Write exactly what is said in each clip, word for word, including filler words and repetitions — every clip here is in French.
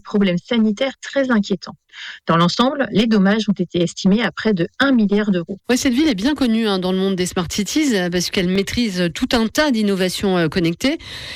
problèmes sanitaires très inquiétants. Dans l'ensemble, les dommages ont été estimés à près de un milliard d'euros. Ouais, cette ville est bien connue hein, dans le monde des Smart Cities parce qu'elle maîtrise tout un tas d'innovations euh, connectées.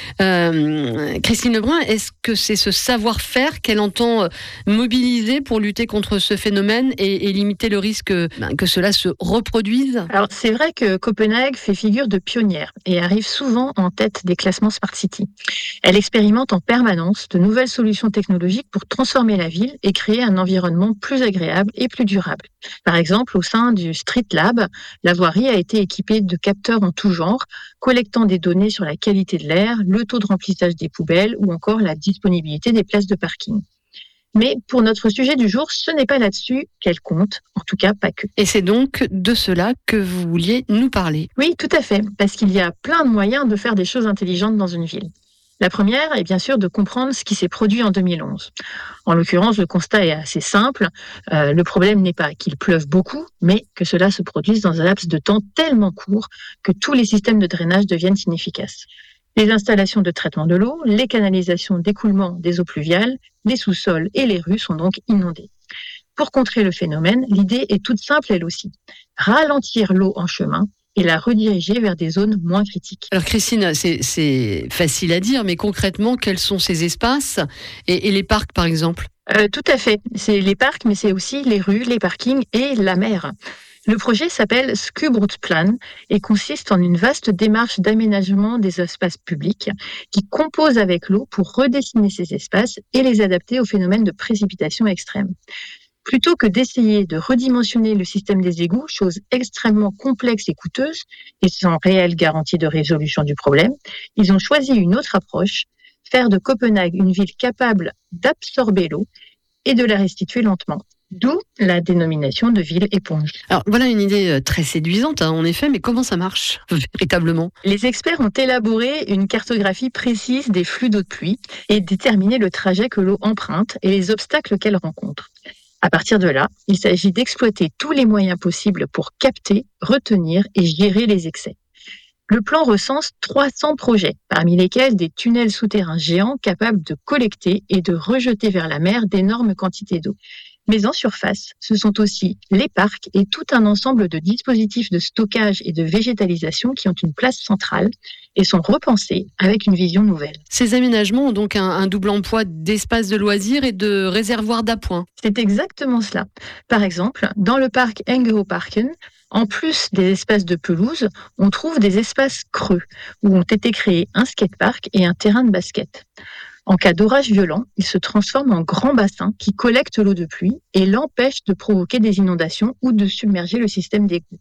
Euh, Christine Lebrun, est-ce que c'est ce savoir-faire qu'elle entend mobiliser pour lutter contre ce phénomène et, et limiter le risque ben, que cela se reproduise ? Alors, c'est vrai que Copenhague fait figure de pionnière et arrive souvent en tête des classements Smart City. Elle expérimente en permanence de nouvelles solutions technologiques pour transformer la ville et créer un environnement plus agréable et plus durable. Par exemple, au sein du Street Lab, la voirie a été équipée de capteurs en tout genre, collectant des données sur la qualité de l'air, le taux de remplissage des poubelles ou encore la disponibilité des places de parking. Mais pour notre sujet du jour, ce n'est pas là-dessus qu'elle compte, en tout cas pas que. Et c'est donc de cela que vous vouliez nous parler. Oui, tout à fait, parce qu'il y a plein de moyens de faire des choses intelligentes dans une ville. La première est bien sûr de comprendre ce qui s'est produit en deux mille onze. En l'occurrence, le constat est assez simple. Euh, le problème n'est pas qu'il pleuve beaucoup, mais que cela se produise dans un laps de temps tellement court que tous les systèmes de drainage deviennent inefficaces. Les installations de traitement de l'eau, les canalisations d'écoulement des eaux pluviales, les sous-sols et les rues sont donc inondés. Pour contrer le phénomène, l'idée est toute simple elle aussi. Ralentir l'eau en chemin et la rediriger vers des zones moins critiques. Alors Christine, c'est, c'est facile à dire, mais concrètement, quels sont ces espaces et, et les parcs par exemple ? euh, Tout à fait. C'est les parcs, mais c'est aussi les rues, les parkings et la mer. Le projet s'appelle Skubrusplan et consiste en une vaste démarche d'aménagement des espaces publics qui compose avec l'eau pour redessiner ces espaces et les adapter aux phénomènes de précipitation extrême. Plutôt que d'essayer de redimensionner le système des égouts, chose extrêmement complexe et coûteuse, et sans réelle garantie de résolution du problème, ils ont choisi une autre approche, faire de Copenhague une ville capable d'absorber l'eau et de la restituer lentement. D'où la dénomination de ville éponge. Alors voilà une idée très séduisante, hein, en effet, mais comment ça marche véritablement ? Les experts ont élaboré une cartographie précise des flux d'eau de pluie et déterminé le trajet que l'eau emprunte et les obstacles qu'elle rencontre. À partir de là, il s'agit d'exploiter tous les moyens possibles pour capter, retenir et gérer les excès. Le plan recense trois cents projets, parmi lesquels des tunnels souterrains géants capables de collecter et de rejeter vers la mer d'énormes quantités d'eau. Mais en surface, ce sont aussi les parcs et tout un ensemble de dispositifs de stockage et de végétalisation qui ont une place centrale et sont repensés avec une vision nouvelle. Ces aménagements ont donc un, un double emploi d'espaces de loisirs et de réservoirs d'appoint. C'est exactement cela. Par exemple, dans le parc Engehoparken, en plus des espaces de pelouse, on trouve des espaces creux où ont été créés un skatepark et un terrain de basket. En cas d'orage violent, il se transforme en grand bassin qui collecte l'eau de pluie et l'empêche de provoquer des inondations ou de submerger le système d'égout.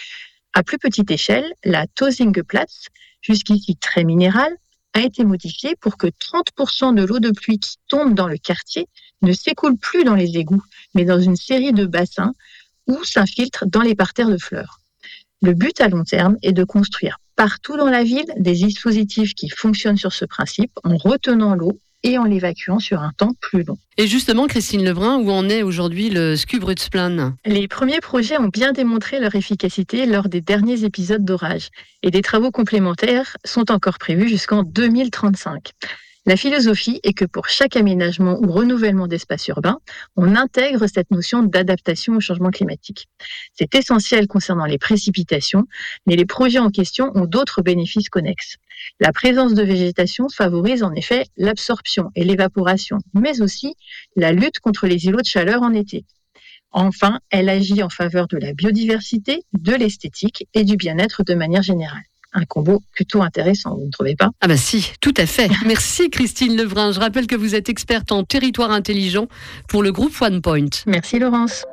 À plus petite échelle, la Tosingeplatz, jusqu'ici très minérale, a été modifiée pour que trente pour cent de l'eau de pluie qui tombe dans le quartier ne s'écoule plus dans les égouts, mais dans une série de bassins ou s'infiltre dans les parterres de fleurs. Le but à long terme est de construire partout dans la ville des dispositifs qui fonctionnent sur ce principe en retenant l'eau et en l'évacuant sur un temps plus long. Et justement, Christine Lebrun, où en est aujourd'hui le Skubrusplan ? Les premiers projets ont bien démontré leur efficacité lors des derniers épisodes d'orage et des travaux complémentaires sont encore prévus jusqu'en deux mille trente-cinq. La philosophie est que pour chaque aménagement ou renouvellement d'espace urbain, on intègre cette notion d'adaptation au changement climatique. C'est essentiel concernant les précipitations, mais les projets en question ont d'autres bénéfices connexes. La présence de végétation favorise en effet l'absorption et l'évaporation, mais aussi la lutte contre les îlots de chaleur en été. Enfin, elle agit en faveur de la biodiversité, de l'esthétique et du bien-être de manière générale. Un combo plutôt intéressant, vous ne trouvez pas ? Ah bah si, tout à fait. Merci Christine Lebrun. Je rappelle que vous êtes experte en territoire intelligent pour le groupe OnePoint. Merci Laurence.